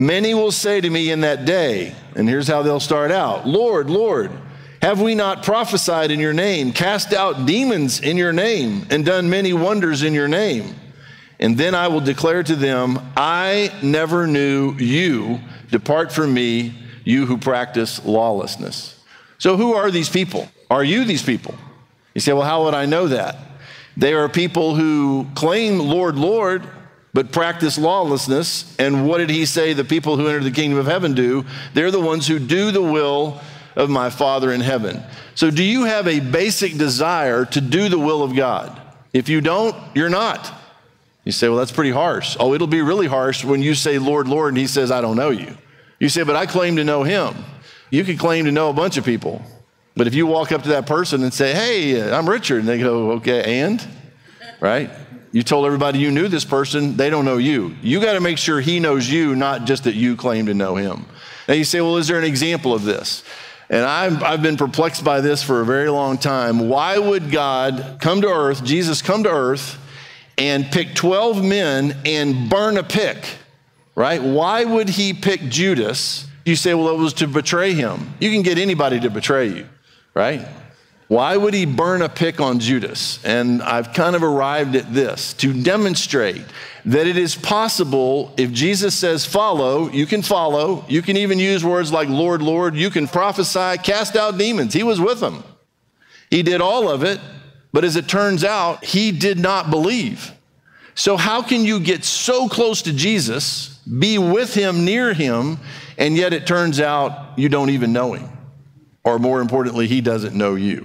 Many will say to me in that day, and here's how they'll start out, Lord, Lord, have we not prophesied in your name, cast out demons in your name, and done many wonders in your name? And then I will declare to them, I never knew you. Depart from me, you who practice lawlessness. So who are these people? Are you these people? You say, well, how would I know that? They are people who claim Lord, Lord, but practice lawlessness. And what did he say the people who enter the kingdom of heaven do? They're the ones who do the will of my Father in heaven. So do you have a basic desire to do the will of God? If you don't, you're not. You say, well, that's pretty harsh. Oh, it'll be really harsh when you say, Lord, Lord, and he says, I don't know you. You say, but I claim to know him. You can claim to know a bunch of people. But if you walk up to that person and say, hey, I'm Richard, and they go, okay, and? Right? You told everybody you knew this person, they don't know you. You got to make sure he knows you, not just that you claim to know him. Now you say, well, is there an example of this? And I've been perplexed by this for a very long time. Why would God come to earth, Jesus come to earth, and pick 12 men and burn a pick, right? Why would he pick Judas? You say, well, it was to betray him. You can get anybody to betray you, right? Why would he burn a pick on Judas? And I've kind of arrived at this, to demonstrate that it is possible if Jesus says follow. You can even use words like Lord, Lord. You can prophesy, cast out demons. He was with them. He did all of it, but as it turns out, he did not believe. So how can you get so close to Jesus, be with him, near him, and yet it turns out you don't even know him? Or more importantly, he doesn't know you.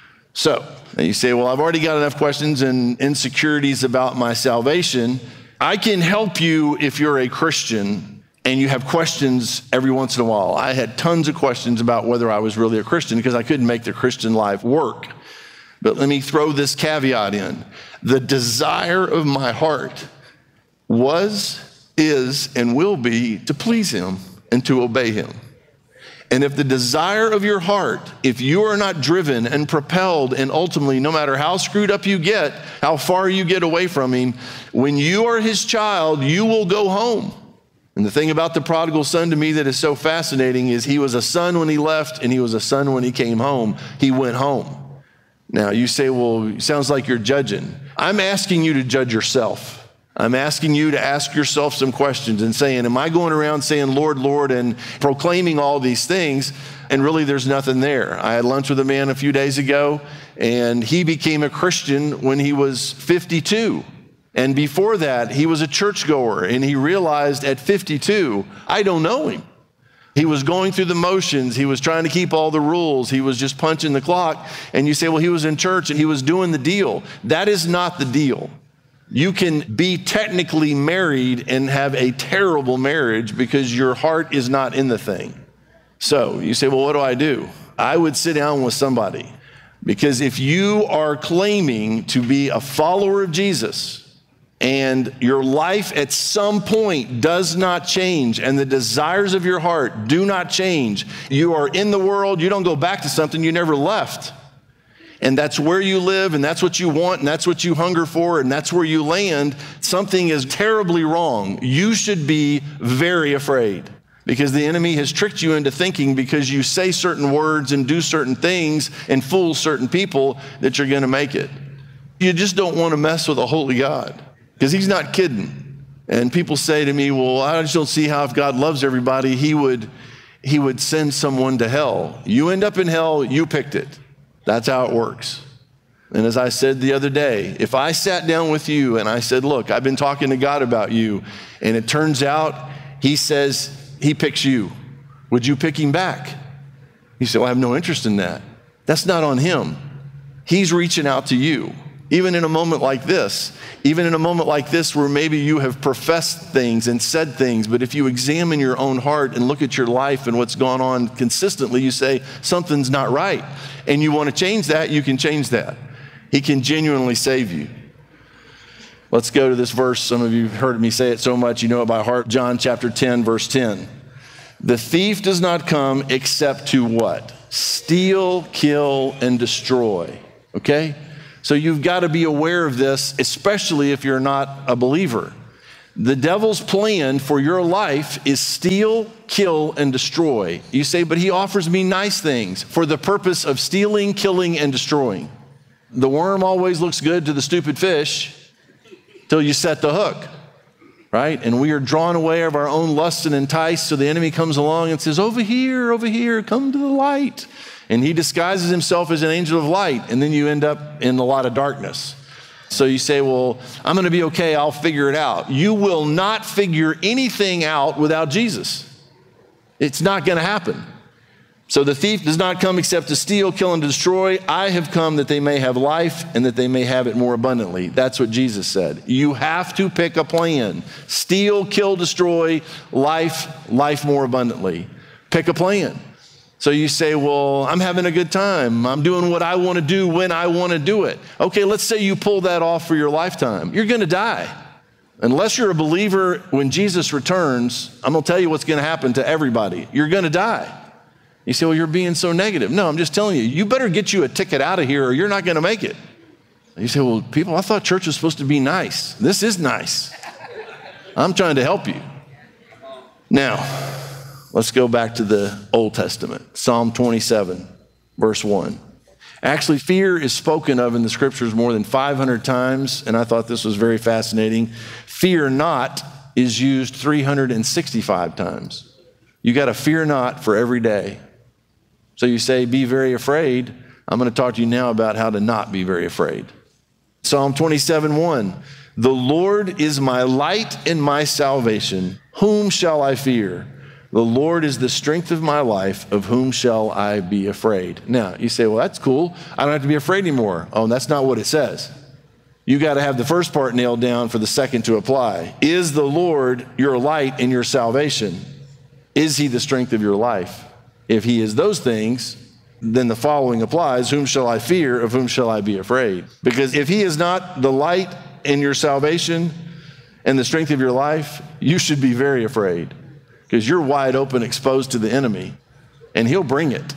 So you say, well, I've already got enough questions and insecurities about my salvation. I can help you if you're a Christian and you have questions every once in a while. I had tons of questions about whether I was really a Christian because I couldn't make the Christian life work. But let me throw this caveat in. The desire of my heart was, is, and will be to please him and to obey him. And if the desire of your heart, if you are not driven and propelled, and ultimately, no matter how screwed up you get, how far you get away from him, when you are his child, you will go home. And the thing about the prodigal son to me that is so fascinating is he was a son when he left and he was a son when he came home. He went home. Now you say, well, it sounds like you're judging. I'm asking you to judge yourself. I'm asking you to ask yourself some questions and saying, am I going around saying, Lord, Lord, and proclaiming all these things, and really there's nothing there? I had lunch with a man a few days ago, and he became a Christian when he was 52. And before that, he was a churchgoer, and he realized at 52, I don't know him. He was going through the motions. He was trying to keep all the rules. He was just punching the clock. And you say, well, he was in church and he was doing the deal. That is not the deal. You can be technically married and have a terrible marriage because your heart is not in the thing. So you say, well, what do? I would sit down with somebody, because if you are claiming to be a follower of Jesus and your life at some point does not change and the desires of your heart do not change, you are in the world, you don't go back to something you never left. And that's where you live, and that's what you want, and that's what you hunger for, and that's where you land, something is terribly wrong. You should be very afraid, because the enemy has tricked you into thinking because you say certain words and do certain things and fool certain people that you're going to make it. You just don't want to mess with a holy God, because he's not kidding. And people say to me, well, I just don't see how if God loves everybody, he would send someone to hell. You end up in hell, you picked it. That's how it works. And as I said the other day, if I sat down with you and I said, look, I've been talking to God about you, and it turns out he says he picks you, would you pick him back? You say, well, I have no interest in that. That's not on him. He's reaching out to you. Even in a moment like this, where maybe you have professed things and said things, but if you examine your own heart and look at your life and what's gone on consistently, you say something's not right. And you want to change that, you can change that. He can genuinely save you. Let's go to this verse. Some of you have heard me say it so much, you know it by heart. John chapter 10, verse 10. The thief does not come except to what? Steal, kill, and destroy. Okay? So you've got to be aware of this, especially if you're not a believer. The devil's plan for your life is steal, kill, and destroy. You say, but he offers me nice things for the purpose of stealing, killing, and destroying. The worm always looks good to the stupid fish till you set the hook, right? And we are drawn away of our own lust and enticed, so the enemy comes along and says, over here, come to the light. And he disguises himself as an angel of light, and then you end up in a lot of darkness. So you say, well, I'm going to be okay, I'll figure it out. You will not figure anything out without Jesus. It's not going to happen. So the thief does not come except to steal, kill, and destroy. I have come that they may have life and that they may have it more abundantly. That's what Jesus said. You have to pick a plan. Steal, kill, destroy, life more abundantly. Pick a plan. So you say, well, I'm having a good time. I'm doing what I want to do when I want to do it. Okay, let's say you pull that off for your lifetime. You're going to die. Unless you're a believer, when Jesus returns, I'm going to tell you what's going to happen to everybody. You're going to die. You say, well, you're being so negative. No, I'm just telling you, you better get you a ticket out of here or you're not going to make it. You say, well, people, I thought church was supposed to be nice. This is nice. I'm trying to help you. Now, let's go back to the Old Testament, Psalm 27, verse 1. Actually, fear is spoken of in the scriptures more than 500 times, and I thought this was very fascinating. Fear not is used 365 times. You got to fear not for every day. So you say, be very afraid. I'm going to talk to you now about how to not be very afraid. Psalm 27:1. The Lord is my light and my salvation. Whom shall I fear? The Lord is the strength of my life. Of whom shall I be afraid? Now, you say, well, that's cool. I don't have to be afraid anymore. Oh, that's not what it says. You got to have the first part nailed down for the second to apply. Is the Lord your light and your salvation? Is he the strength of your life? If he is those things, then the following applies. Whom shall I fear? Of whom shall I be afraid? Because if he is not the light in your salvation and the strength of your life, you should be very afraid. Because you're wide open, exposed to the enemy, and he'll bring it.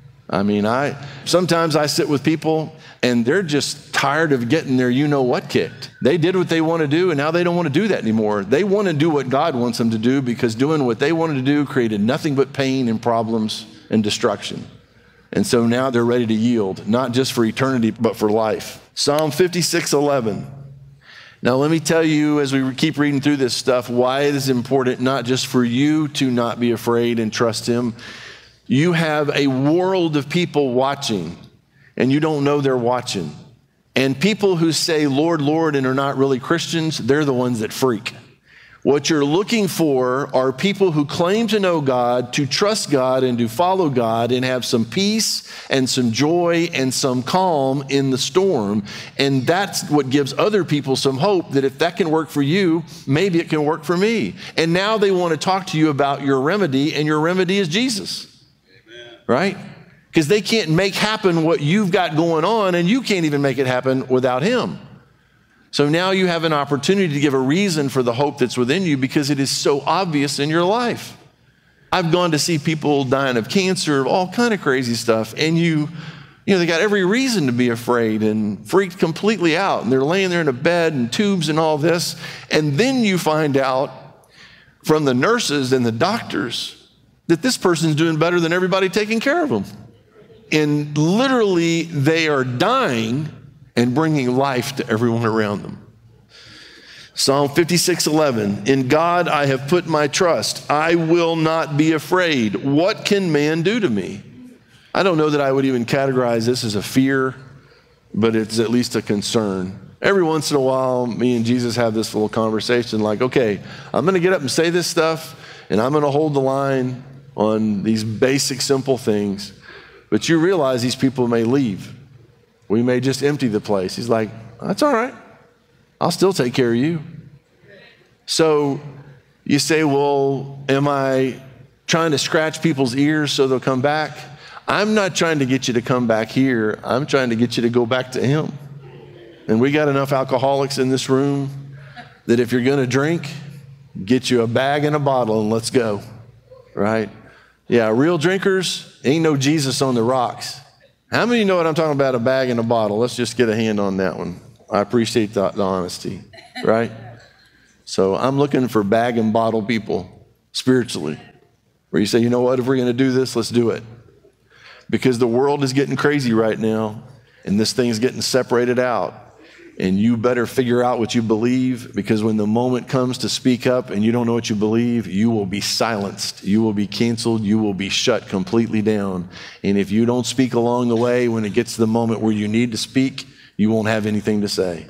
I mean, sometimes I sit with people, and they're just tired of getting their you-know-what kicked. They did what they want to do, and now they don't want to do that anymore. They want to do what God wants them to do, because doing what they wanted to do created nothing but pain and problems and destruction. And so now they're ready to yield, not just for eternity, but for life. Psalm 56:11. Now, let me tell you, as we keep reading through this stuff, why it is important not just for you to not be afraid and trust him. You have a world of people watching, and you don't know they're watching. And people who say, Lord, Lord, and are not really Christians, they're the ones that freak. What you're looking for are people who claim to know God, to trust God, and to follow God, and have some peace and some joy and some calm in the storm. And that's what gives other people some hope that if that can work for you, maybe it can work for me. And now they want to talk to you about your remedy, and your remedy is Jesus. Amen. Right? Because they can't make happen what you've got going on, and you can't even make it happen without him. So now you have an opportunity to give a reason for the hope that's within you, because it is so obvious in your life. I've gone to see people dying of cancer, all kind of crazy stuff, and you know, they got every reason to be afraid and freaked completely out, and they're laying there in a bed and tubes and all this, and then you find out from the nurses and the doctors that this person's doing better than everybody taking care of them. And literally, they are dying and bringing life to everyone around them. Psalm 56:11, in God I have put my trust. I will not be afraid. What can man do to me? I don't know that I would even categorize this as a fear, but it's at least a concern. Every once in a while, me and Jesus have this little conversation like, okay, I'm going to get up and say this stuff, and I'm going to hold the line on these basic, simple things. But you realize these people may leave. We may just empty the place. He's like, that's all right. I'll still take care of you. So you say, well, am I trying to scratch people's ears so they'll come back? I'm not trying to get you to come back here. I'm trying to get you to go back to him. And we got enough alcoholics in this room that if you're going to drink, get you a bag and a bottle and let's go, right? Yeah, real drinkers, ain't no Jesus on the rocks. How many know what I'm talking about, a bag and a bottle? Let's just get a hand on that one. I appreciate the honesty, right? So I'm looking for bag and bottle people spiritually, where you say, you know what, if we're going to do this, let's do it. Because the world is getting crazy right now, and this thing is getting separated out. And you better figure out what you believe, because when the moment comes to speak up and you don't know what you believe, you will be silenced. You will be canceled. You will be shut completely down. And if you don't speak along the way, when it gets to the moment where you need to speak, you won't have anything to say.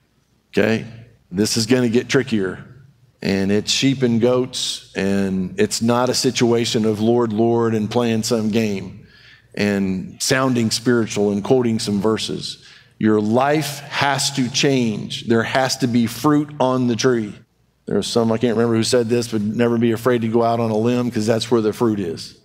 Okay? This is going to get trickier. And it's sheep and goats, and it's not a situation of Lord, Lord, and playing some game and sounding spiritual and quoting some verses. Your life has to change. There has to be fruit on the tree. There was some, I can't remember who said this, but never be afraid to go out on a limb, because that's where the fruit is.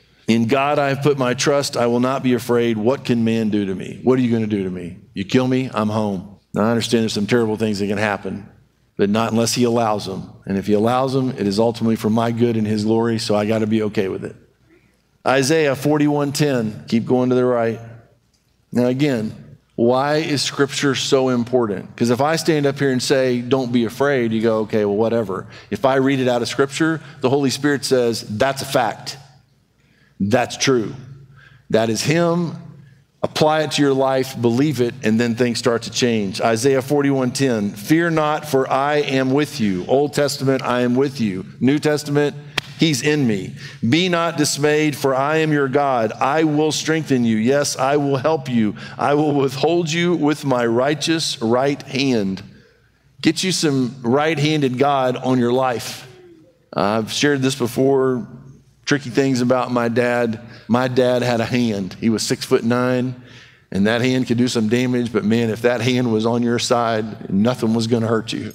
In God I have put my trust. I will not be afraid. What can man do to me? What are you going to do to me? You kill me, I'm home. Now I understand there's some terrible things that can happen, but not unless he allows them. And if he allows them, it is ultimately for my good and his glory, so I got to be okay with it. Isaiah 41:10, keep going to the right. Now again, why is Scripture so important? Because if I stand up here and say, don't be afraid, you go, okay, well, whatever. If I read it out of Scripture, the Holy Spirit says, that's a fact. That's true. That is him. Apply it to your life, believe it, and then things start to change. Isaiah 41:10, fear not, for I am with you. Old Testament, I am with you. New Testament, he's in me. Be not dismayed, for I am your God. I will strengthen you. Yes, I will help you. I will withhold you with my righteous right hand. Get you some right-handed God on your life. I've shared this before, tricky things about my dad. My dad had a hand. He was 6'9", and that hand could do some damage, but man, if that hand was on your side, nothing was going to hurt you.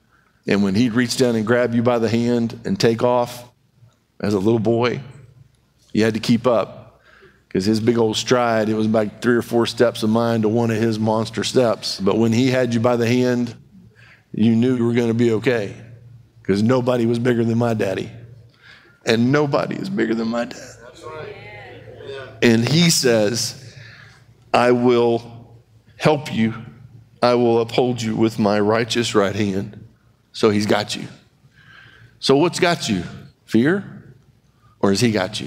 And when he'd reach down and grab you by the hand and take off, as a little boy, you had to keep up, because his big old stride, it was like 3 or 4 steps of mine to one of his monster steps. But when he had you by the hand, you knew you were going to be okay, because nobody was bigger than my daddy. And nobody is bigger than my dad. And he says, I will help you. I will uphold you with my righteous right hand. So he's got you. So what's got you? Fear? Or has he got you?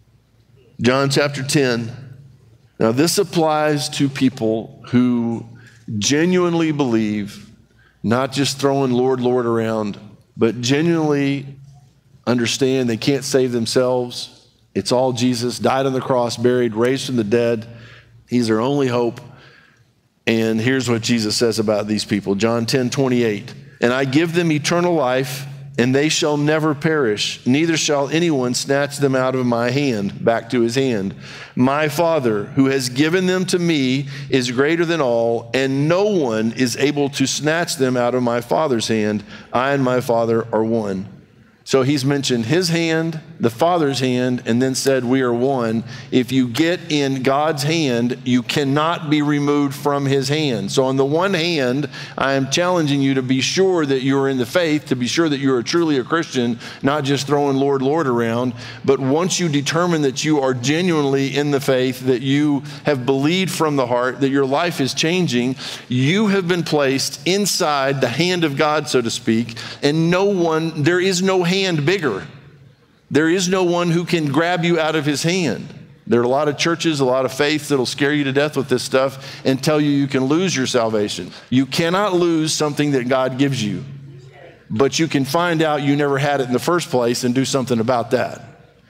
John chapter 10. Now this applies to people who genuinely believe, not just throwing Lord, Lord around, but genuinely understand they can't save themselves. It's all Jesus, died on the cross, buried, raised from the dead. He's their only hope. And here's what Jesus says about these people. John 10:28. And I give them eternal life, and they shall never perish, neither shall anyone snatch them out of my hand. Back to his hand. My Father, who has given them to me, is greater than all, and no one is able to snatch them out of my Father's hand. I and my Father are one. So he's mentioned his hand, the Father's hand, and then said we are one. If you get in God's hand, you cannot be removed from his hand. So on the one hand, I am challenging you to be sure that you are in the faith, to be sure that you are truly a Christian, not just throwing Lord, Lord around. But once you determine that you are genuinely in the faith, that you have believed from the heart, that your life is changing, you have been placed inside the hand of God, so to speak, and there is no hand bigger. There is no one who can grab you out of his hand. There are a lot of churches, a lot of faiths that'll scare you to death with this stuff and tell you can lose your salvation. You cannot lose something that God gives you, but you can find out you never had it in the first place and do something about that.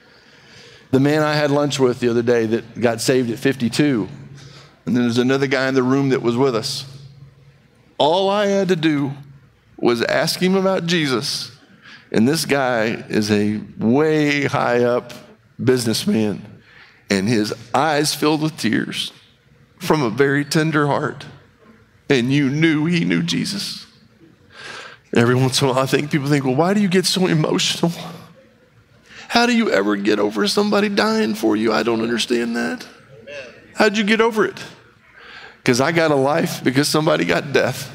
The man I had lunch with the other day that got saved at 52, and then there's another guy in the room that was with us. All I had to do was ask him about Jesus. And this guy is a way high up businessman, and his eyes filled with tears from a very tender heart. And you knew he knew Jesus. Every once in a while, people think, well, why do you get so emotional? How do you ever get over somebody dying for you? I don't understand that. How'd you get over it? Because I got a life because somebody got death.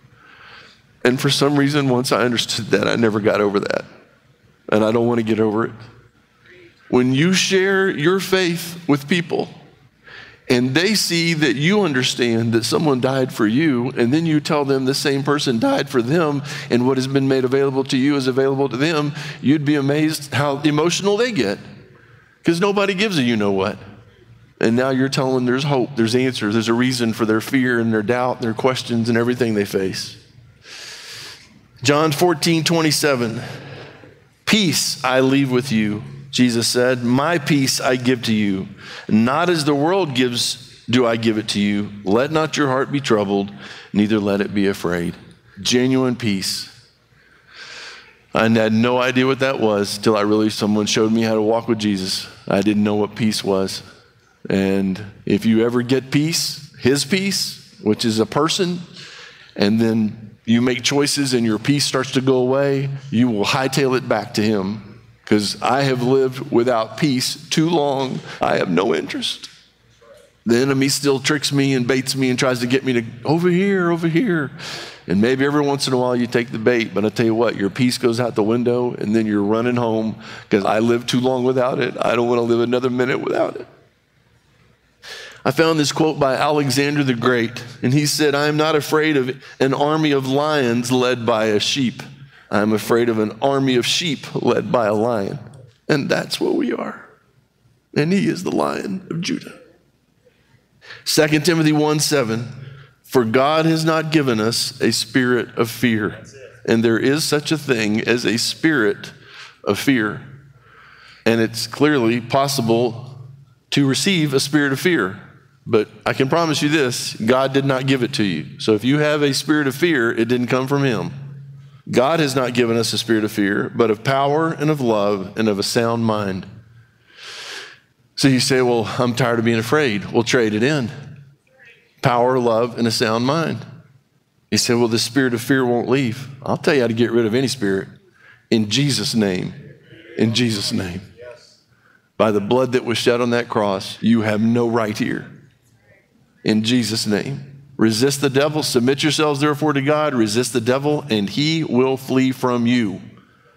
And for some reason, once I understood that, I never got over that. And I don't want to get over it. When you share your faith with people and they see that you understand that someone died for you, and then you tell them the same person died for them, and what has been made available to you is available to them, you'd be amazed how emotional they get, because nobody gives a you-know-what. And now you're telling them there's hope, there's answers, there's a reason for their fear and their doubt, their questions, and everything they face. John 14:27, peace I leave with you, Jesus said, my peace I give to you. Not as the world gives, do I give it to you. Let not your heart be troubled, neither let it be afraid. Genuine peace. I had no idea what that was till someone showed me how to walk with Jesus. I didn't know what peace was. And if you ever get peace, his peace, which is a person, and then you make choices and your peace starts to go away, you will hightail it back to him. Because I have lived without peace too long. I have no interest. The enemy still tricks me and baits me and tries to get me to over here. And maybe every once in a while you take the bait, but I tell you what, your peace goes out the window and then you're running home because I lived too long without it. I don't want to live another minute without it. I found this quote by Alexander the Great, and he said, I am not afraid of an army of lions led by a sheep. I'm afraid of an army of sheep led by a lion. And that's what we are. And he is the Lion of Judah. 2 Timothy 1:7, for God has not given us a spirit of fear. And there is such a thing as a spirit of fear. And it's clearly possible to receive a spirit of fear. But I can promise you this, God did not give it to you. So if you have a spirit of fear, it didn't come from him. God has not given us a spirit of fear, but of power and of love and of a sound mind. So you say, well, I'm tired of being afraid. We'll trade it in. Power, love, and a sound mind. You say, well, the spirit of fear won't leave. I'll tell you how to get rid of any spirit. In Jesus' name. In Jesus' name. By the blood that was shed on that cross, you have no right here. In Jesus' name. Resist the devil, submit yourselves therefore to God, resist the devil, and he will flee from you. Amen.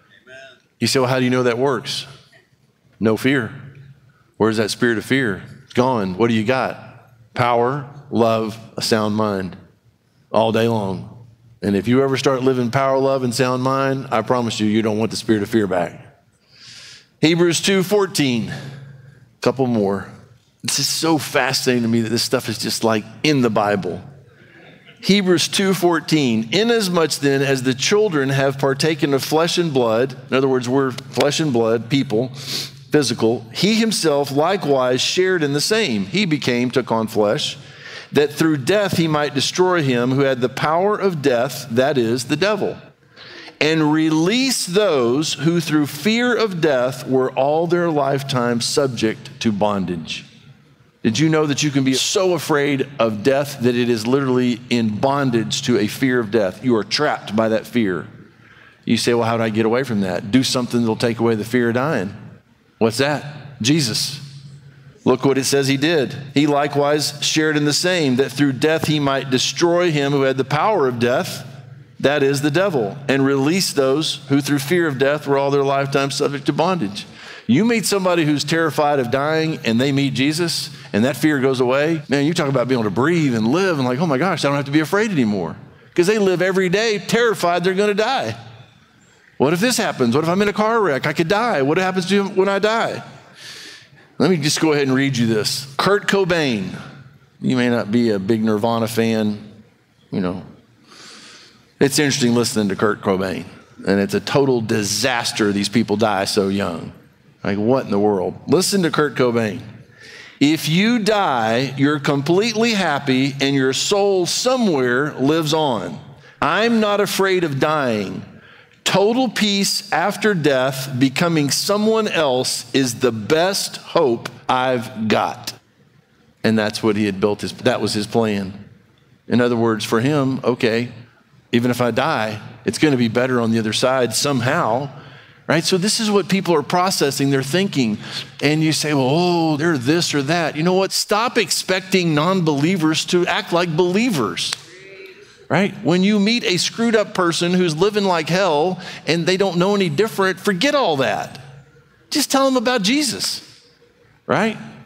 You say, well, how do you know that works? No fear. Where's that spirit of fear? It's gone. What do you got? Power, love, a sound mind. All day long. And if you ever start living power, love, and sound mind, I promise you, you don't want the spirit of fear back. Hebrews 2:14. A couple more. It's just so fascinating to me that this stuff is just like in the Bible. Hebrews 2:14, inasmuch then as the children have partaken of flesh and blood, in other words, we're flesh and blood, people, physical, he himself likewise shared in the same. He took on flesh, that through death he might destroy him who had the power of death, that is, the devil, and release those who through fear of death were all their lifetime subject to bondage. Did you know that you can be so afraid of death that it is literally in bondage to a fear of death? You are trapped by that fear. You say, well, how do I get away from that? Do something that'll take away the fear of dying. What's that? Jesus. Look what it says he did. He likewise shared in the same, that through death he might destroy him who had the power of death, that is the devil, and release those who through fear of death were all their lifetime subject to bondage. You meet somebody who's terrified of dying and they meet Jesus and that fear goes away. Man, you talk about being able to breathe and live and like, oh my gosh, I don't have to be afraid anymore. Because they live every day terrified they're going to die. What if this happens? What if I'm in a car wreck? I could die. What happens to you when I die? Let me just go ahead and read you this. Kurt Cobain. You may not be a big Nirvana fan, you know. It's interesting listening to Kurt Cobain. And it's a total disaster these people die so young. Like, what in the world? Listen to Kurt Cobain. If you die, you're completely happy and your soul somewhere lives on. I'm not afraid of dying. Total peace after death, becoming someone else is the best hope I've got. And that's what he had built, that was his plan. In other words, for him, okay, even if I die, it's going to be better on the other side somehow. Right? So this is what people are processing, they're thinking. And you say, well, oh, they're this or that. You know what? Stop expecting non-believers to act like believers. Right? When you meet a screwed up person who's living like hell and they don't know any different, forget all that. Just tell them about Jesus. Right?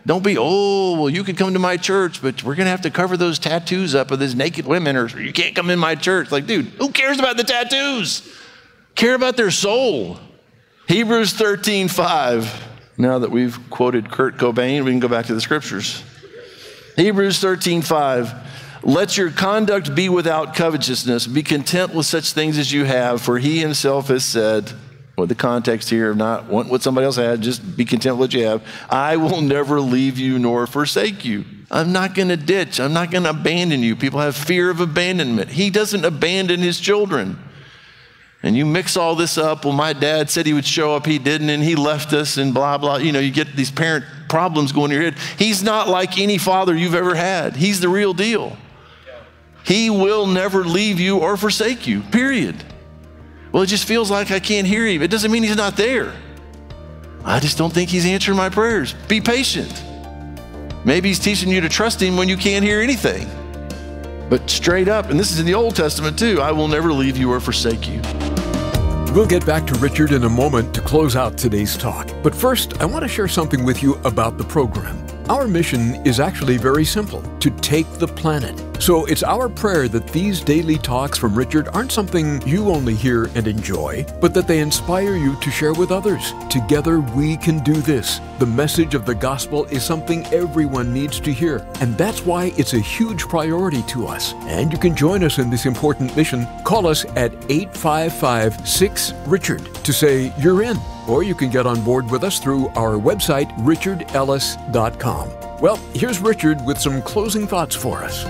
Don't be, well, you can come to my church, but we're going to have to cover those tattoos up of these naked women, or you can't come in my church. Like, dude, who cares about the tattoos? Care about their soul. Hebrews 13:5. Now that we've quoted Kurt Cobain, we can go back to the scriptures. Hebrews 13:5. Let your conduct be without covetousness. Be content with such things as you have, for he himself has said, with the context here of not wanting what somebody else had, just be content with what you have. I will never leave you nor forsake you. I'm not going to ditch. I'm not going to abandon you. People have fear of abandonment. He doesn't abandon his children. And you mix all this up. Well, my dad said he would show up. He didn't, and he left us, and blah, blah. You know, you get these parent problems going in your head. He's not like any father you've ever had. He's the real deal. He will never leave you or forsake you, period. Well, it just feels like I can't hear him. It doesn't mean he's not there. I just don't think he's answering my prayers. Be patient. Maybe he's teaching you to trust him when you can't hear anything. But straight up, and this is in the Old Testament too, I will never leave you or forsake you. We'll get back to Richard in a moment to close out today's talk. But first, I want to share something with you about the program. Our mission is actually very simple, to take the planet. So it's our prayer that these daily talks from Richard aren't something you only hear and enjoy, but that they inspire you to share with others. Together we can do this. The message of the gospel is something everyone needs to hear, and that's why it's a huge priority to us. And you can join us in this important mission. Call us at 855-6-RICHARD to say you're in. Or you can get on board with us through our website, richardellis.com. Well, here's Richard with some closing thoughts for us.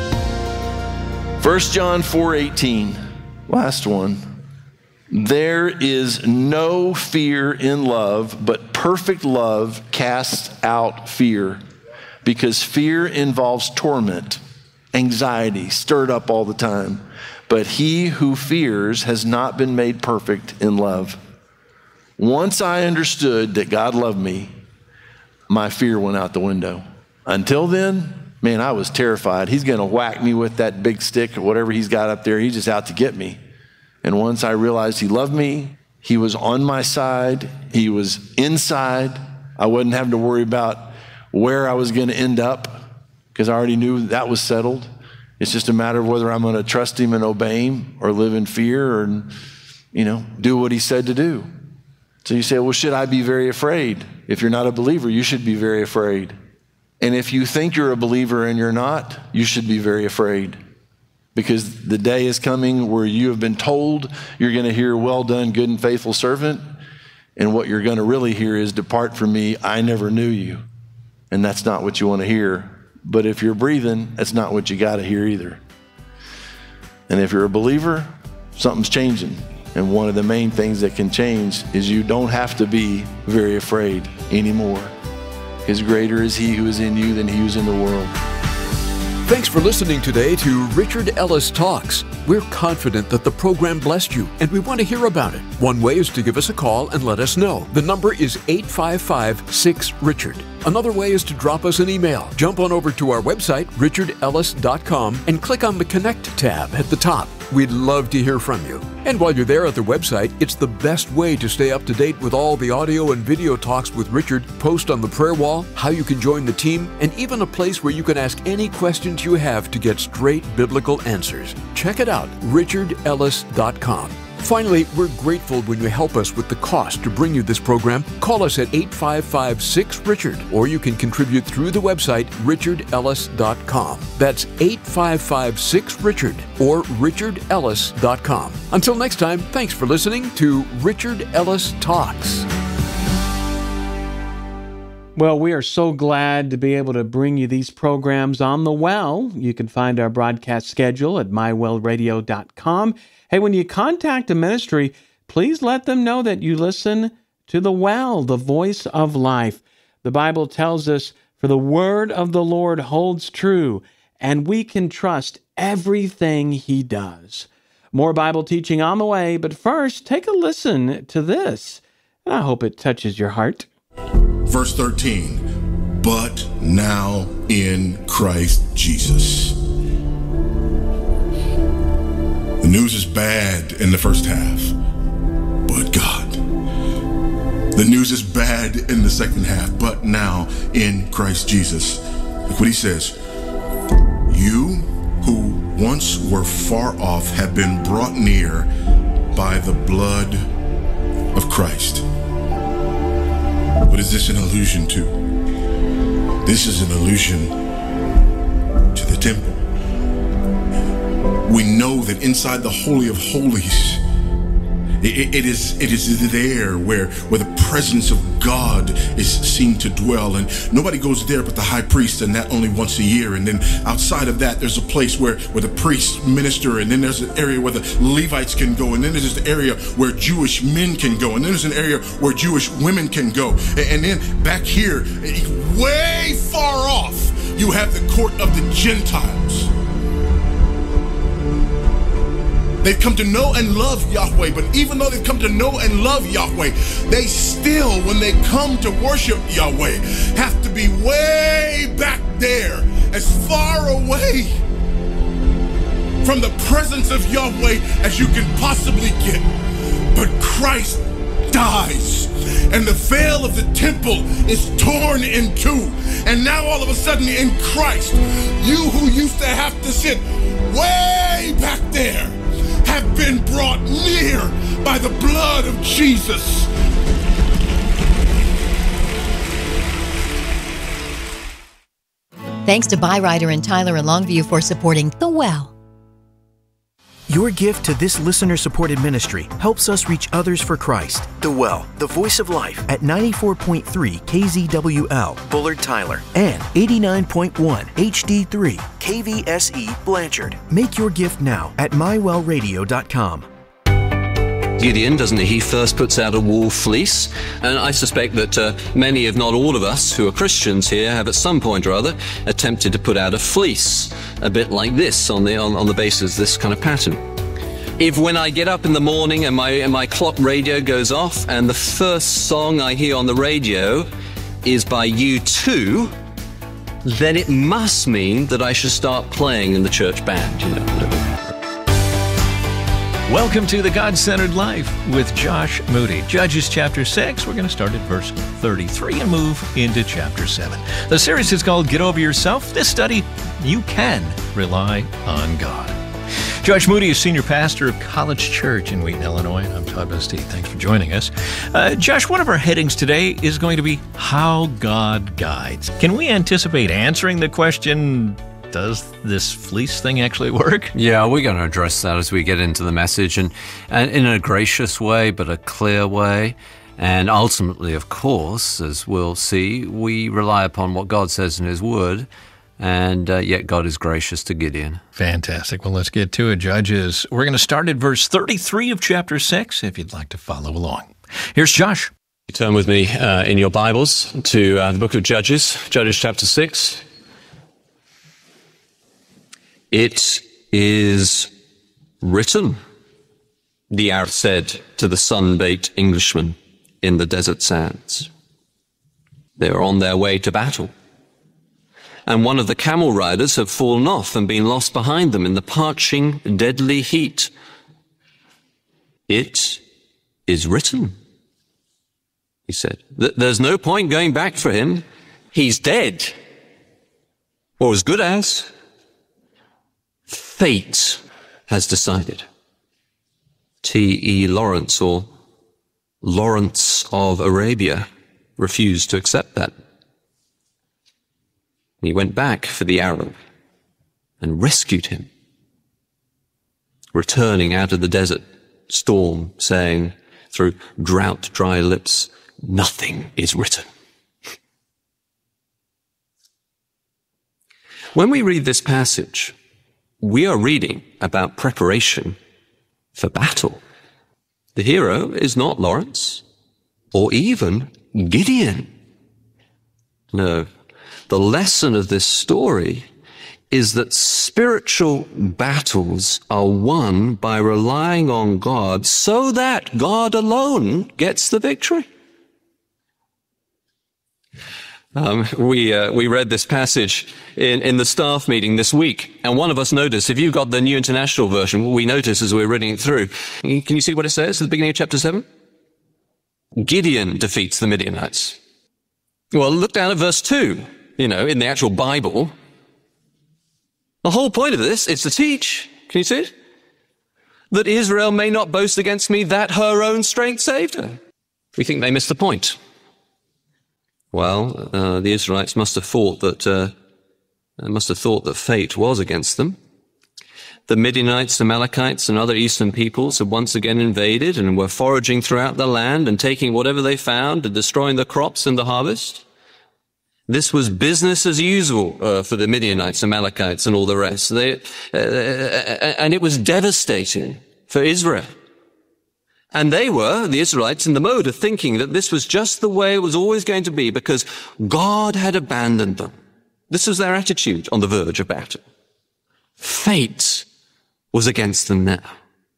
1 John 4:18, last one. There is no fear in love, but perfect love casts out fear, because fear involves torment, anxiety, stirred up all the time. But he who fears has not been made perfect in love. Once I understood that God loved me, my fear went out the window. Until then, man, I was terrified. He's going to whack me with that big stick or whatever he's got up there. He's just out to get me. And once I realized he loved me, he was on my side, he was inside. I wasn't having to worry about where I was going to end up, because I already knew that was settled. It's just a matter of whether I'm going to trust him and obey him, or live in fear, or, do what he said to do. So you say, well, should I be very afraid? If you're not a believer, you should be very afraid. And if you think you're a believer and you're not, you should be very afraid. Because the day is coming where you have been told you're going to hear, well done, good and faithful servant. And what you're going to really hear is, depart from me, I never knew you. And that's not what you want to hear. But if you're breathing, that's not what you got to hear either. And if you're a believer, something's changing. And one of the main things that can change is you don't have to be very afraid anymore. Because greater is he who is in you than he who's in the world. Thanks for listening today to Richard Ellis Talks. We're confident that the program blessed you, and we want to hear about it. One way is to give us a call and let us know. The number is 855-6-RICHARD. Another way is to drop us an email. Jump on over to our website, richardellis.com, and click on the Connect tab at the top. We'd love to hear from you. And while you're there at the website, it's the best way to stay up to date with all the audio and video talks with Richard, post on the prayer wall, how you can join the team, and even a place where you can ask any questions you have to get straight biblical answers. Check it out, richardellis.com. Finally, we're grateful when you help us with the cost to bring you this program. Call us at 855-6-RICHARD, or you can contribute through the website, richardellis.com. That's 855-6-RICHARD or richardellis.com. Until next time, thanks for listening to Richard Ellis Talks. Well, we are so glad to be able to bring you these programs on the Well. You can find our broadcast schedule at mywellradio.com. Hey, when you contact a ministry, please let them know that you listen to the Well, the voice of life. The Bible tells us, for the word of the Lord holds true, and we can trust everything he does. More Bible teaching on the way, but first, take a listen to this. And I hope it touches your heart. Verse 13, but now in Christ Jesus. The news is bad in the first half, but God The news is bad in the second half, but now in Christ Jesus. Look what he says. You who once were far off have been brought near by the blood of Christ. What is this an allusion to? This is an allusion to the temple. We know that inside the Holy of Holies, it is there where the presence of God is seen to dwell, and nobody goes there but the high priest, and that only once a year. And then outside of that, there's a place where the priests minister, and then there's an area where the Levites can go, and then there's this area where Jewish men can go, and then there's an area where Jewish women can go. And then back here, way far off, you have the court of the Gentiles. They've come to know and love Yahweh, but even though they've come to know and love Yahweh, they still, when they come to worship Yahweh, have to be way back there, as far away from the presence of Yahweh as you can possibly get. But Christ dies, and the veil of the temple is torn in two. And now all of a sudden in Christ, you who used to have to sit way back there have been brought near by the blood of Jesus. Thanks to Byrider and Tyler in Longview for supporting The Well. Your gift to this listener-supported ministry helps us reach others for Christ. The Well, the voice of life, at 94.3 KZWL, Bullard, Tyler, and 89.1 HD3 KVSE, Blanchard. Make your gift now at mywellradio.com. Gideon, doesn't he first puts out a wool fleece, and I suspect that many, if not all of us who are Christians here, have at some point or other attempted to put out a fleece, a bit like this on the basis of this kind of pattern. If when I get up in the morning and my clock radio goes off and the first song I hear on the radio is by U2, then it must mean that I should start playing in the church band, you know. Welcome to the God-Centered Life with Josh Moody. Judges chapter 6, we're going to start at verse 33 and move into chapter 7. The series is called Get Over Yourself. This study, you can rely on God. Josh Moody is senior pastor of College Church in Wheaton, Illinois, and I'm Todd Bastide. Thanks for joining us. Josh, one of our headings today is going to be How God Guides. Can we anticipate answering the question, does this fleece thing actually work? Yeah, we're going to address that as we get into the message, and in a gracious way, but a clear way. And ultimately, of course, as we'll see, we rely upon what God says in His Word, and yet God is gracious to Gideon. Fantastic. Well, let's get to it, Judges. We're going to start at verse 33 of chapter 6, if you'd like to follow along. Here's Josh. You turn with me in your Bibles to the book of Judges, Judges chapter 6. It is written, the Arab said to the sun-baked Englishman in the desert sands. They are on their way to battle, and one of the camel riders have fallen off and been lost behind them in the parching, deadly heat. It is written, he said. There's no point going back for him. He's dead, or as good as. Fate has decided. T.E. Lawrence, or Lawrence of Arabia, refused to accept that. He went back for the Arab and rescued him, returning out of the desert storm, saying through drought dry lips, nothing is written. When we read this passage, we are reading about preparation for battle. The hero is not Lawrence or even Gideon. No, the lesson of this story is that spiritual battles are won by relying on God so that God alone gets the victory. We read this passage in the staff meeting this week, and one of us noticed, if you've got the New International Version, we noticed as we were reading it through, can you see what it says at the beginning of chapter 7? Gideon defeats the Midianites. Well, look down at verse 2, in the actual Bible. The whole point of this is to teach, can you see it? That Israel may not boast against me that her own strength saved her. We think they missed the point. Well, the Israelites must have thought that fate was against them. The Midianites, Amalekites, and other eastern peoples had once again invaded and were foraging throughout the land and taking whatever they found and destroying the crops and the harvest. This was business as usual for the Midianites, Amalekites, and all the rest. And it was devastating for Israel. And they were, the Israelites, in the mode of thinking that this was just the way it was always going to be because God had abandoned them. This was their attitude on the verge of battle. Fate was against them now.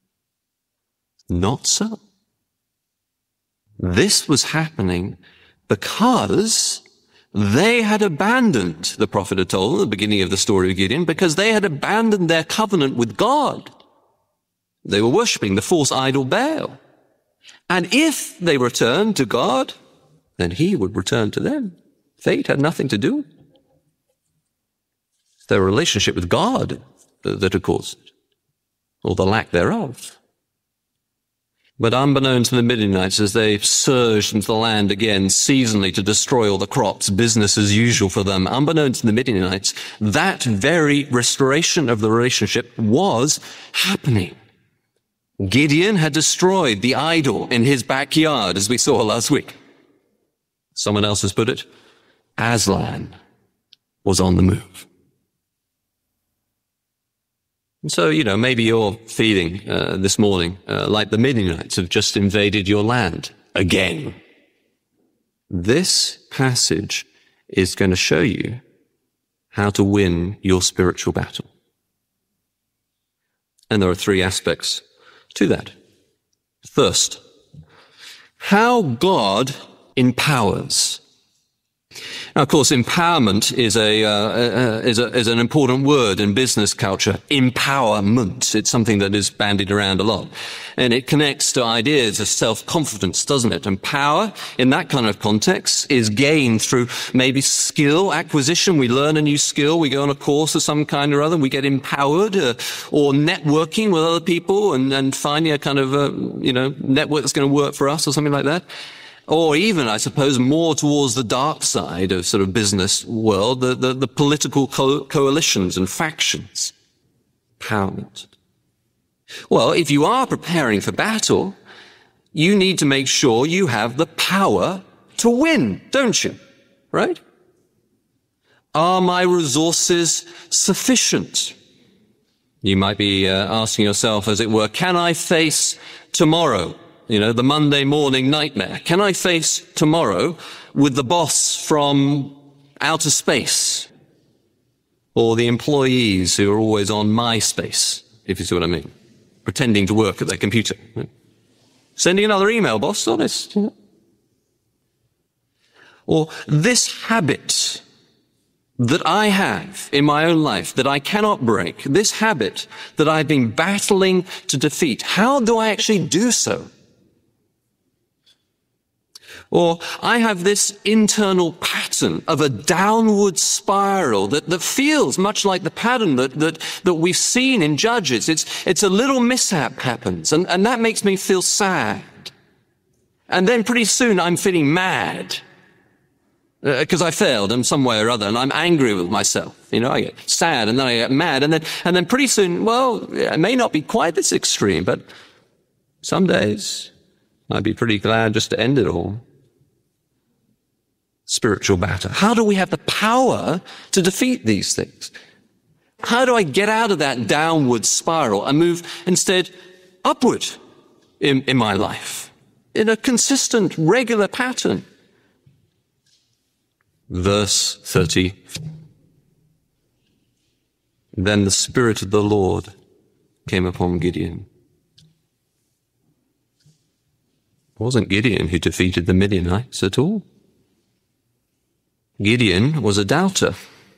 Not so. This was happening because they had abandoned, the prophet had told them at the beginning of the story of Gideon, because they had abandoned their covenant with God. They were worshipping the false idol Baal. And if they returned to God, then he would return to them. Fate had nothing to do with it. Their relationship with God that had caused it, or the lack thereof. But unbeknownst to the Midianites, as they surged into the land again seasonally to destroy all the crops, business as usual for them, unbeknownst to the Midianites, that very restoration of the relationship was happening. Gideon had destroyed the idol in his backyard, as we saw last week. Someone else has put it, Aslan was on the move. And so, maybe you're feeling this morning like the Midianites have just invaded your land again. This passage is going to show you how to win your spiritual battle. And there are three aspects to that. First, how God empowers. Now, of course, empowerment is an important word in business culture. Empowerment. It's something that is bandied around a lot. And it connects to ideas of self-confidence, doesn't it? And power, in that kind of context, is gained through maybe skill acquisition. We learn a new skill. We go on a course of some kind or other. We get empowered, or networking with other people and finding a kind of, network that's going to work for us or something like that. Or even, I suppose, more towards the dark side of sort of business world, the political coalitions and factions. Empowerment. Well, if you are preparing for battle, you need to make sure you have the power to win, don't you? Right? Are my resources sufficient? You might be asking yourself, as it were, can I face tomorrow? The Monday morning nightmare. Can I face tomorrow with the boss from outer space? Or the employees who are always on MySpace, if you see what I mean? Pretending to work at their computer. Sending another email, boss, honest. Or this habit that I have in my own life that I cannot break, this habit that I've been battling to defeat, how do I actually do so? Or I have this internal pattern of a downward spiral that feels much like the pattern that we've seen in Judges. It's a little mishap happens, and that makes me feel sad. And then pretty soon I'm feeling mad because I failed in some way or other, and I'm angry with myself. I get sad, and then I get mad, and then pretty soon, well, it may not be quite this extreme, but some days I'd be pretty glad just to end it all. Spiritual battle. How do we have the power to defeat these things? How do I get out of that downward spiral and move instead upward in my life in a consistent, regular pattern? Verse 30. Then the Spirit of the Lord came upon Gideon. It wasn't Gideon who defeated the Midianites at all. Gideon was a doubter.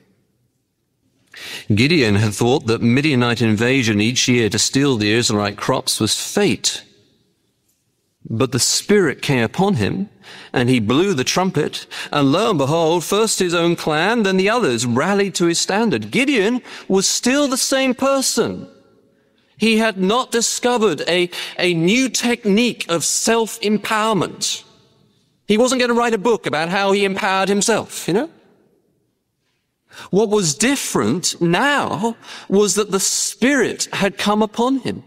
Gideon had thought that Midianite invasion each year to steal the Israelite crops was fate. But the Spirit came upon him, and he blew the trumpet, and lo and behold, first his own clan, then the others rallied to his standard. Gideon was still the same person. He had not discovered a new technique of self-empowerment. He wasn't going to write a book about how he empowered himself, you know? What was different now was that the Spirit had come upon him.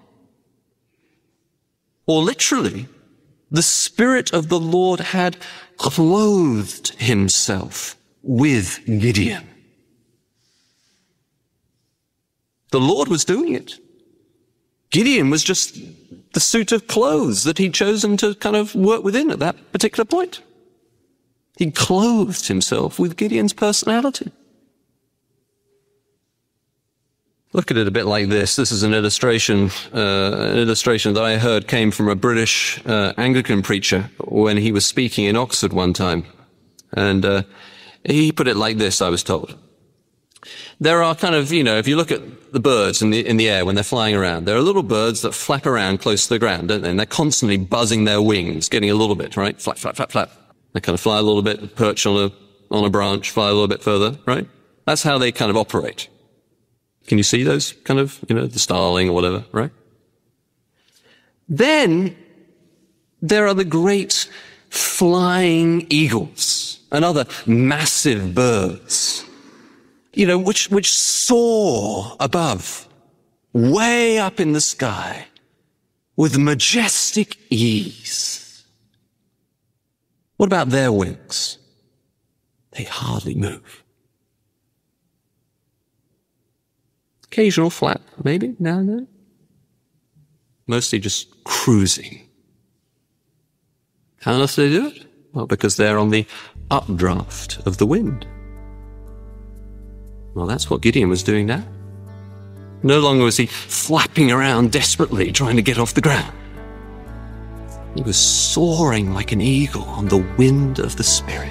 Or literally, the Spirit of the Lord had clothed himself with Gideon. The Lord was doing it. Gideon was just the suit of clothes that he'd chosen to kind of work within at that particular point. He clothed himself with Gideon's personality. Look at it a bit like this. This is an illustration that I heard came from a British Anglican preacher when he was speaking in Oxford one time. And he put it like this, I was told. There are kind of, if you look at the birds in the air when they're flying around, there are little birds that flap around close to the ground, don't they? And they're constantly buzzing their wings, getting a little bit, right? Flap, flap, flap, flap. They kind of fly a little bit, perch on a branch, fly a little bit further, right? That's how they kind of operate. Can you see those kind of, the starling or whatever, right? Then there are the great flying eagles and other massive birds, which soar above, way up in the sky with majestic ease. What about their wings? They hardly move. Occasional flap, maybe, now and then. Mostly just cruising. How else do they do it? Well, because they're on the updraft of the wind. Well, that's what Gideon was doing now. No longer was he flapping around desperately, trying to get off the ground. He was soaring like an eagle on the wind of the Spirit.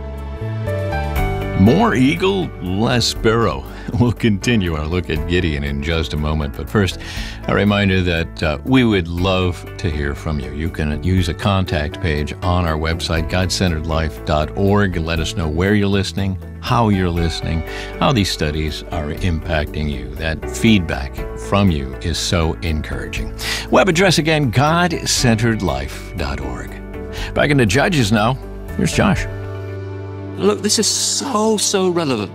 More eagle, less sparrow. We'll continue our look at Gideon in just a moment. But first, a reminder that we would love to hear from you. You can use a contact page on our website, godcenteredlife.org. Let us know where you're listening, how you're listening, how these studies are impacting you. That feedback from you is so encouraging. Web address again, godcenteredlife.org. Back into Judges now. Here's Josh. Look, this is so relevant.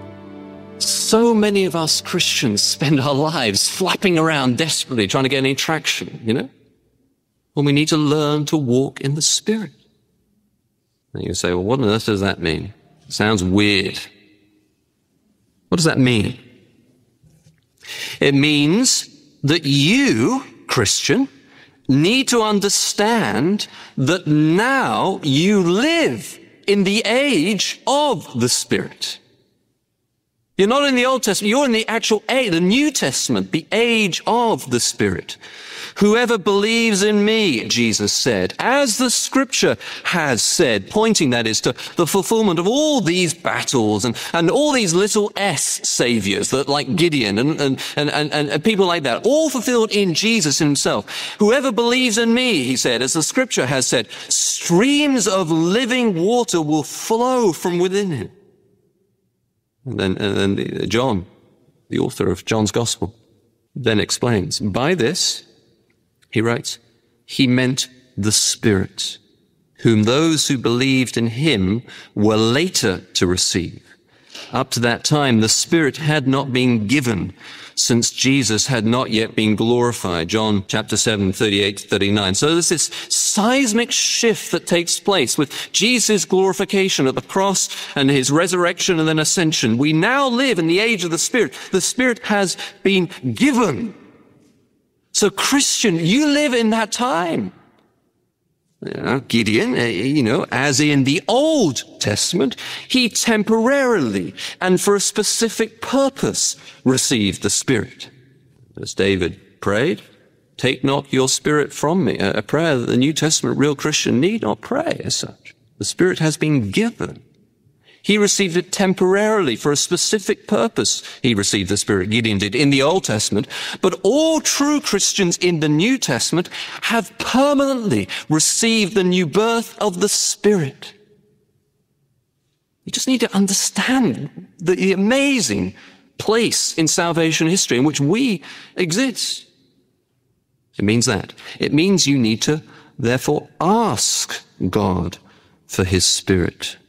So many of us Christians spend our lives flapping around desperately trying to get any traction, when we need to learn to walk in the Spirit. And you say, well, what on earth does that mean? It sounds weird. What does that mean? It means that you, Christian, need to understand that now you live in the age of the Spirit. You're not in the Old Testament, you're in the actual age, the New Testament, the age of the Spirit. Whoever believes in me, Jesus said, as the Scripture has said, pointing that is to the fulfillment of all these battles and all these little S saviors that like Gideon and people like that, all fulfilled in Jesus himself. Whoever believes in me, he said, as the Scripture has said, streams of living water will flow from within him. And then John, the author of John's Gospel, then explains, by this, he writes, he meant the Spirit, whom those who believed in him were later to receive. Up to that time, the Spirit had not been given, since Jesus had not yet been glorified. John chapter 7, 38 to 39. So there's this seismic shift that takes place with Jesus' glorification at the cross and his resurrection and then ascension. We now live in the age of the Spirit. The Spirit has been given. So Christian, you live in that time. Gideon, as in the Old Testament, he temporarily and for a specific purpose received the Spirit. As David prayed, take not your Spirit from me, a prayer that the New Testament real Christian need not pray as such. The Spirit has been given. He received it temporarily for a specific purpose. He received the Spirit, Gideon did, in the Old Testament. But all true Christians in the New Testament have permanently received the new birth of the Spirit. You just need to understand the amazing place in salvation history in which we exist. It means that. It means you need to, therefore, ask God for his Spirit.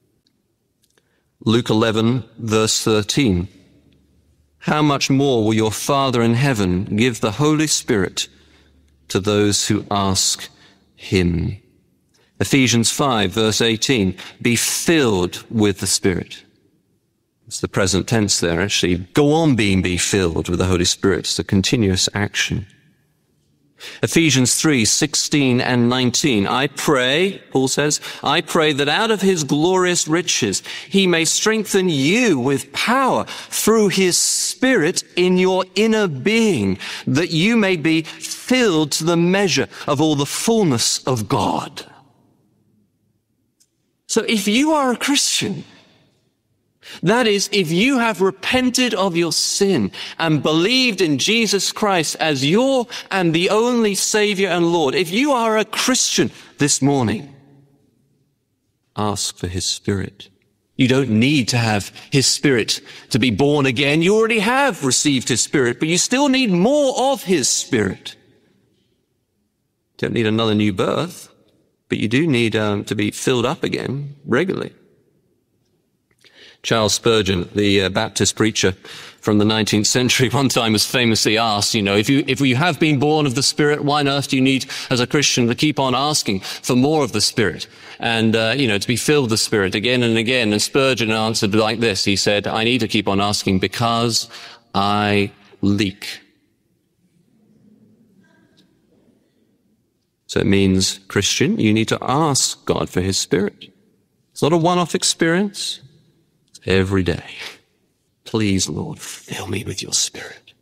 Luke 11, verse 13. How much more will your Father in heaven give the Holy Spirit to those who ask him? Ephesians 5, verse 18. Be filled with the Spirit. It's the present tense there, actually. Go on be filled with the Holy Spirit. It's a continuous action. Ephesians 3, 16 and 19. I pray, Paul says, I pray that out of his glorious riches he may strengthen you with power through his Spirit in your inner being, that you may be filled to the measure of all the fullness of God. So if you are a Christian, that is, if you have repented of your sin and believed in Jesus Christ as your and the only Savior and Lord, if you are a Christian this morning, ask for his Spirit. You don't need to have his Spirit to be born again. You already have received his Spirit, but you still need more of his Spirit. You don't need another new birth, but you do need to be filled up again regularly. Charles Spurgeon, the Baptist preacher from the 19th century, one time was famously asked, if you have been born of the Spirit, why on earth do you need, as a Christian, to keep on asking for more of the Spirit? And, to be filled with the Spirit again and again. And Spurgeon answered like this. He said, I need to keep on asking because I leak. So it means, Christian, you need to ask God for his Spirit. It's not a one-off experience. Every day. Please, Lord, fill me with your Spirit.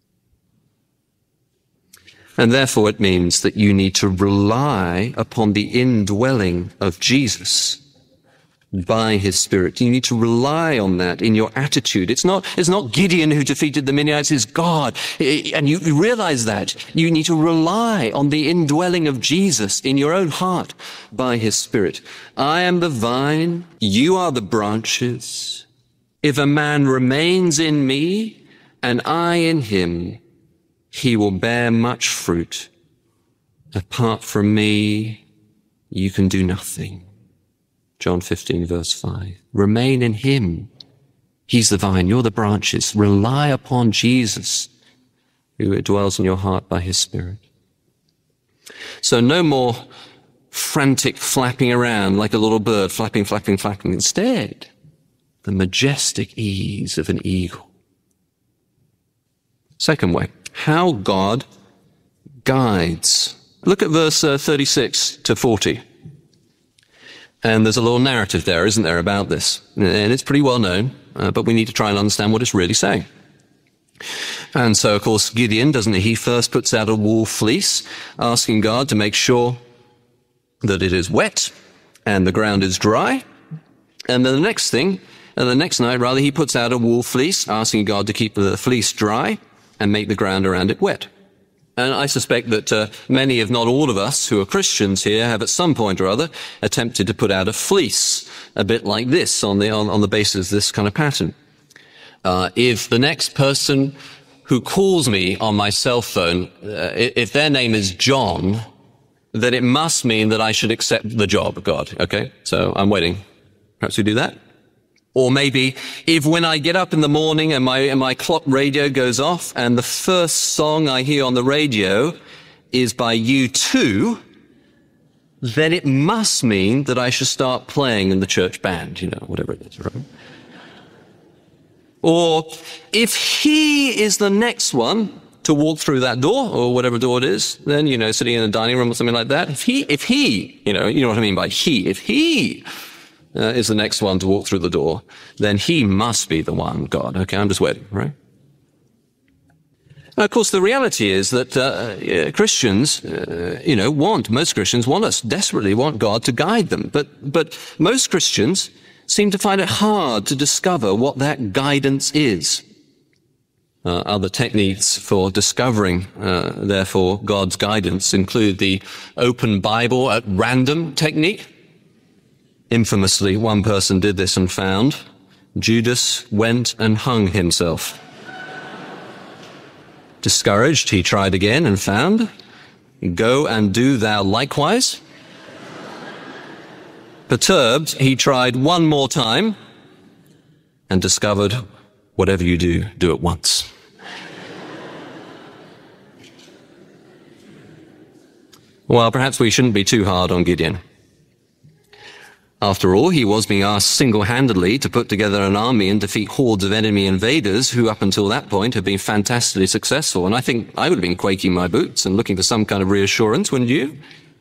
And therefore it means that you need to rely upon the indwelling of Jesus by his Spirit. You need to rely on that in your attitude. It's not Gideon who defeated the Midianites, it's God. And you realize that. You need to rely on the indwelling of Jesus in your own heart by his Spirit. I am the vine, you are the branches. If a man remains in me and I in him, he will bear much fruit. Apart from me, you can do nothing. John 15, verse 5. Remain in him. He's the vine, you're the branches. Rely upon Jesus, who dwells in your heart by his Spirit. So no more frantic flapping around like a little bird, flapping. Instead, the majestic ease of an eagle. Second way, how God guides. Look at verse 36 to 40. And there's a little narrative there, isn't there, about this? And it's pretty well known, but we need to try and understand what it's really saying. And so, of course, Gideon, doesn't he first puts out a wool fleece, asking God to make sure that it is wet and the ground is dry. And then the next night, he puts out a wool fleece, asking God to keep the fleece dry and make the ground around it wet. And I suspect that many, if not all of us who are Christians here, have at some point or other attempted to put out a fleece, a bit like this, on the basis of this kind of pattern. If the next person who calls me on my cell phone, if their name is John, then it must mean that I should accept the job of God. Okay, so I'm waiting. Perhaps we do that. Or maybe if when I get up in the morning and my clock radio goes off and the first song I hear on the radio is by U2, then it must mean that I should start playing in the church band, whatever it is, right? Or if he is the next one to walk through that door or whatever door it is, then, sitting in the dining room or something like that, if he, you know what I mean by he, if he is the next one to walk through the door, then he must be the one, God. Okay, I'm just waiting, right? Now, of course, the reality is that Christians, most Christians desperately want God to guide them. But most Christians seem to find it hard to discover what that guidance is. Other techniques for discovering, therefore, God's guidance include the open Bible at random technique. Infamously, one person did this and found Judas went and hung himself. Discouraged, he tried again and found, go and do thou likewise. Perturbed, he tried one more time and discovered, whatever you do, do it once. Well, perhaps we shouldn't be too hard on Gideon. After all, he was being asked single-handedly to put together an army and defeat hordes of enemy invaders who up until that point had been fantastically successful. And I think I would have been quaking my boots and looking for some kind of reassurance, wouldn't you?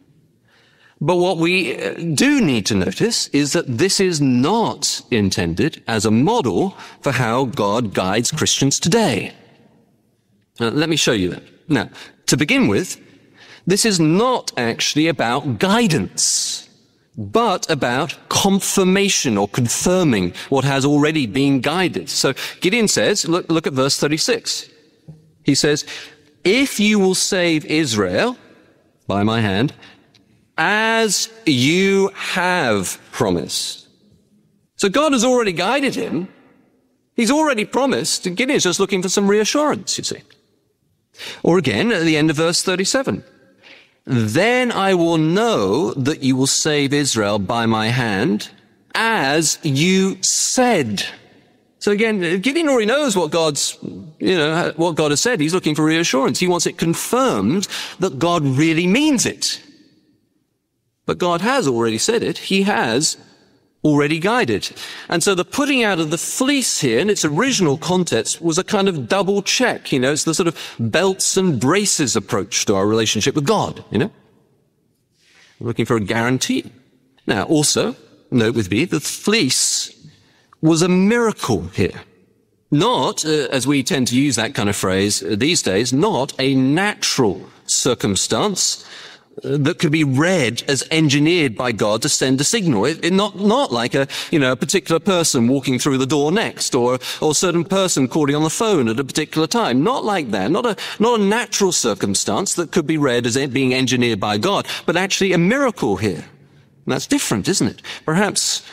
But what we do need to notice is that this is not intended as a model for how God guides Christians today. Let me show you that. Now, to begin with, this is not actually about guidance, but about confirmation or confirming what has already been guided. So Gideon says, look at verse 36. He says, if you will save Israel by my hand, as you have promised. So God has already guided him. He's already promised. And Gideon's just looking for some reassurance, you see. Or again, at the end of verse 37. Then I will know that you will save Israel by my hand, as you said. So again, Gideon already knows what what God has said. He's looking for reassurance. He wants it confirmed that God really means it. But God has already said it. He has already guided. And so the putting out of the fleece here in its original context was a kind of double check. It's the sort of belts and braces approach to our relationship with God, We're looking for a guarantee. Now, also, note with me, the fleece was a miracle here. Not, as we tend to use that kind of phrase these days, not a natural circumstance that could be read as engineered by God to send a signal. Not like a particular person walking through the door next, or a certain person calling on the phone at a particular time. Not like that. Not a natural circumstance that could be read as being engineered by God, but actually a miracle here. And that's different, isn't it? Perhaps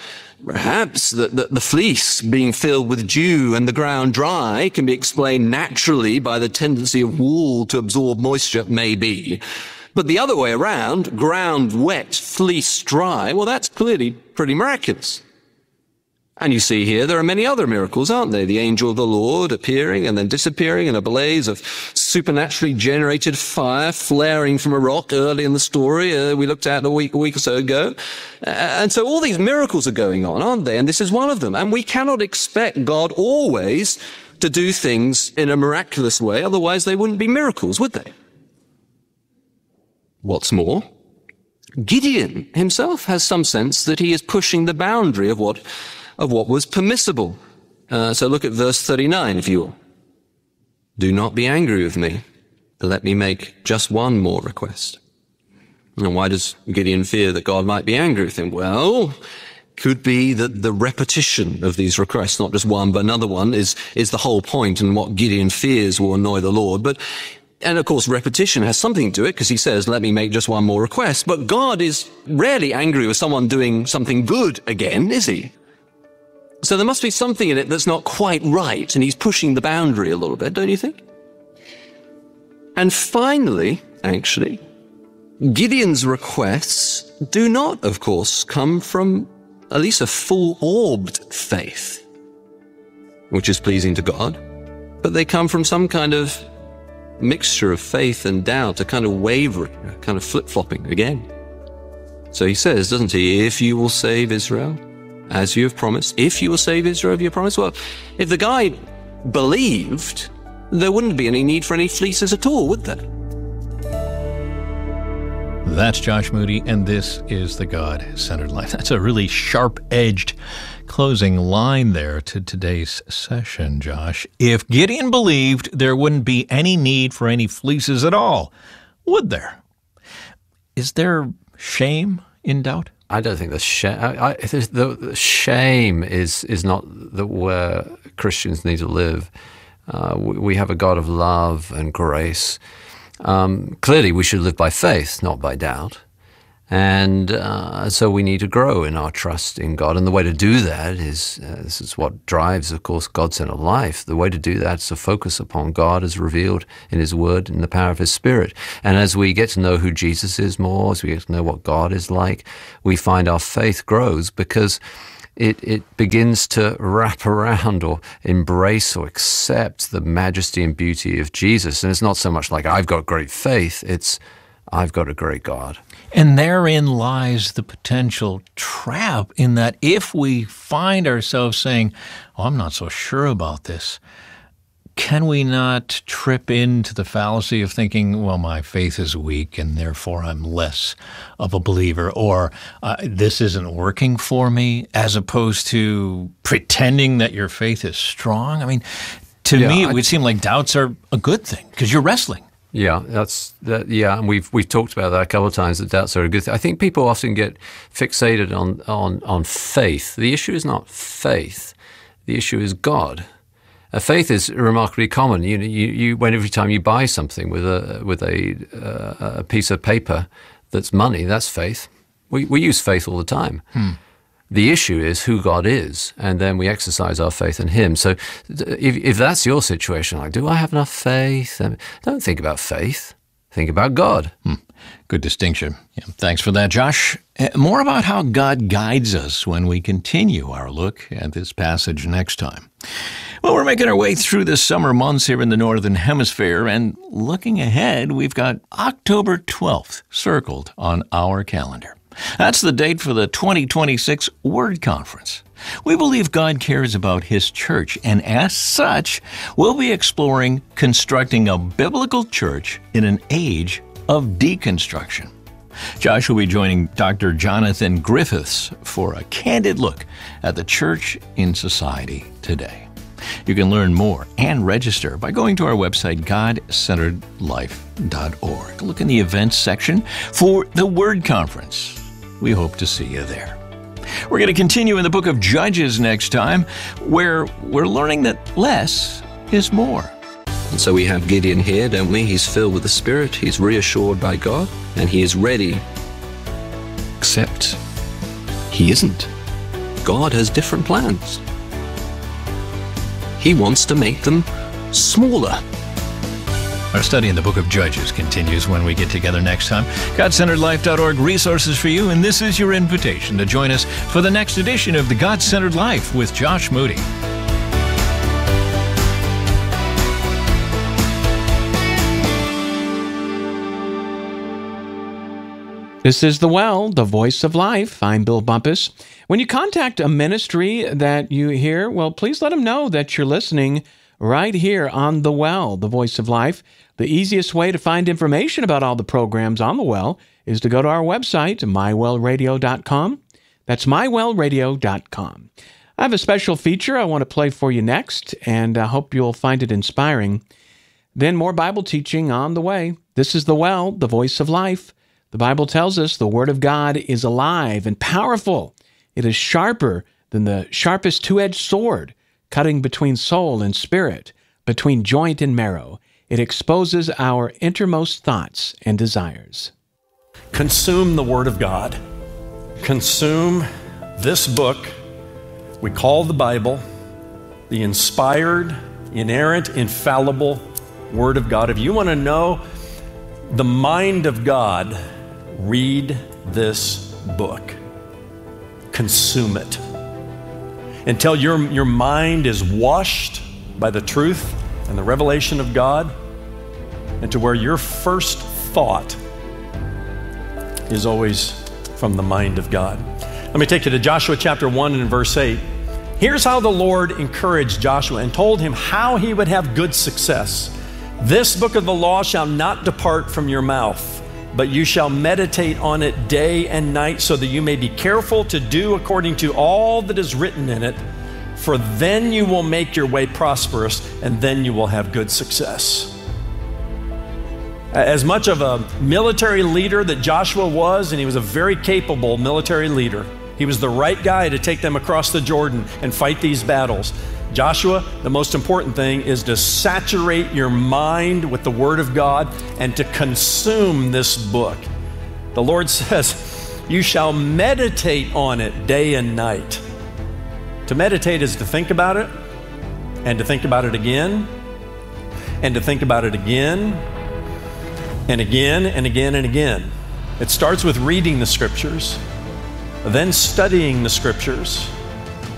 the fleece being filled with dew and the ground dry can be explained naturally by the tendency of wool to absorb moisture, maybe. But the other way around, ground wet, fleece dry, well, that's clearly pretty miraculous. And you see here, there are many other miracles, aren't there? The angel of the Lord appearing and then disappearing in a blaze of supernaturally generated fire flaring from a rock early in the story we looked at a week or so ago. And so all these miracles are going on, aren't they? And this is one of them. And we cannot expect God always to do things in a miraculous way, otherwise they wouldn't be miracles, would they? What's more, Gideon himself has some sense that he is pushing the boundary of what was permissible. So look at verse 39, if you will. Do not be angry with me. Let me make just one more request. And why does Gideon fear that God might be angry with him? Well, could be that the repetition of these requests, not just one, but another one, is the whole point, and what Gideon fears will annoy the Lord. And of course, repetition has something to it, because he says, let me make just one more request. But God is rarely angry with someone doing something good again, is he? So there must be something in it that's not quite right, and he's pushing the boundary a little bit, don't you think? And finally, actually, Gideon's requests do not, of course, come from at least a full-orbed faith, which is pleasing to God, but they come from some kind of mixture of faith and doubt, a kind of wavering, a kind of flip-flopping again. So he says, doesn't he, if you will save Israel, as you have promised, if you will save Israel, as you have promised. Well, if the guy believed, there wouldn't be any need for any fleeces at all, would there? That's Josh Moody, and this is the God-Centered Life. That's a really sharp-edged closing line there to today's session, Josh. If Gideon believed, there wouldn't be any need for any fleeces at all, would there? Is there shame in doubt? I don't think the shame is not where Christians need to live. We have a God of love and grace. Clearly, we should live by faith, not by doubt. And so we need to grow in our trust in God. And the way to do that is, this is what drives, of course, God-centered life. The way to do that is to focus upon God as revealed in His Word and the power of His Spirit. And as we get to know who Jesus is more, as we get to know what God is like, we find our faith grows because it begins to wrap around or embrace or accept the majesty and beauty of Jesus. And it's not so much like, I've got great faith, it's, I've got a great God. And therein lies the potential trap in that if we find ourselves saying, oh, I'm not so sure about this, can we not trip into the fallacy of thinking, well, my faith is weak and therefore I'm less of a believer, or this isn't working for me, as opposed to pretending that your faith is strong? I mean, to me, it would seem like doubts are a good thing because you're wrestling. Yeah, and we've talked about that a couple of times, that doubts are a good thing. I think people often get fixated on faith. The issue is not faith. The issue is God. Faith is remarkably common. When every time you buy something with a piece of paper that's money, that's faith. We use faith all the time. The issue is who God is, and then we exercise our faith in Him. So if that's your situation, like, do I have enough faith? Don't think about faith. Think about God. Good distinction. Yeah, thanks for that, Josh. More about how God guides us when we continue our look at this passage next time. Well, we're making our way through the summer months here in the Northern Hemisphere, and looking ahead, we've got October 12th circled on our calendar. That's the date for the 2026 Word Conference. We believe God cares about His church, and as such, we'll be exploring constructing a biblical church in an age of deconstruction. Josh will be joining Dr. Jonathan Griffiths for a candid look at the church in society today. You can learn more and register by going to our website, godcenteredlife.org. Look in the events section for the Word Conference. We hope to see you there. We're going to continue in the book of Judges next time, where we're learning that less is more. And so we have Gideon here, don't we? He's filled with the Spirit, he's reassured by God, and he is ready. Except he isn't. God has different plans. He wants to make them smaller. Our study in the book of Judges continues when we get together next time. GodCenteredLife.org resources for you, and this is your invitation to join us for the next edition of the God-Centered Life with Josh Moody. This is The Well, the voice of life. I'm Bill Bumpus. When you contact a ministry that you hear, well, please let them know that you're listening right here on The Well, the voice of life. The easiest way to find information about all the programs on The Well is to go to our website, mywellradio.com. That's mywellradio.com. I have a special feature I want to play for you next, and I hope you'll find it inspiring. Then more Bible teaching on the way. This is The Well, the voice of life. The Bible tells us the Word of God is alive and powerful. It is sharper than the sharpest two-edged sword, cutting between soul and spirit, between joint and marrow. It exposes our innermost thoughts and desires. Consume the Word of God. Consume this book we call the Bible, the inspired, inerrant, infallible Word of God. If you want to know the mind of God, read this book. Consume it. Until your mind is washed by the truth and the revelation of God, and to where your first thought is always from the mind of God. Let me take you to Joshua chapter 1 and verse 8. Here's how the Lord encouraged Joshua and told him how he would have good success. This book of the law shall not depart from your mouth, but you shall meditate on it day and night, so that you may be careful to do according to all that is written in it. For then you will make your way prosperous, and then you will have good success. As much of a military leader that Joshua was, and he was a very capable military leader, he was the right guy to take them across the Jordan and fight these battles. Joshua, the most important thing is to saturate your mind with the Word of God and to consume this book. The Lord says, you shall meditate on it day and night. To meditate is to think about it, and to think about it again, and to think about it again, and again, and again, and again. It starts with reading the Scriptures, then studying the Scriptures,